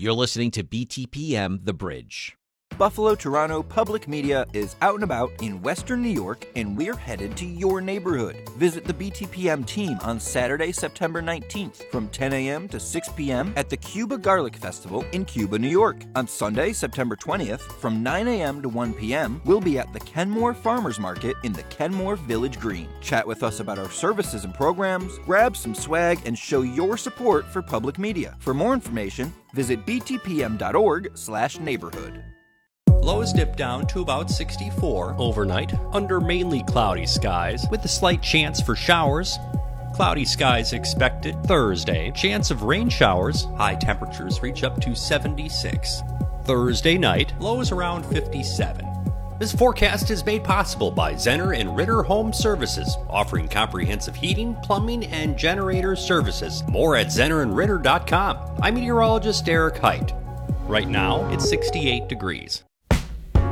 You're listening to BTPM The Bridge. Buffalo Toronto Public Media is out and about in Western New York, and we're headed to your neighborhood. Visit the BTPM team on Saturday, September 19th from 10 a.m. to 6 p.m. at the Cuba Garlic Festival in Cuba, New York. On Sunday, September 20th from 9 a.m. to 1 p.m., we'll be at the Kenmore Farmers Market in the Kenmore Village Green. Chat with us about our services and programs, grab some swag, and show your support for public media. For more information, visit btpm.org/neighborhood. Lows dip down to about 64 overnight under mainly cloudy skies with a slight chance for showers. Cloudy skies expected Thursday. Chance of rain showers. High temperatures reach up to 76. Thursday night, lows around 57. This forecast is made possible by Zenner and Ritter Home Services, offering comprehensive heating, plumbing, and generator services. More at zennerandritter.com. I'm meteorologist Eric Height. Right now, it's 68 degrees.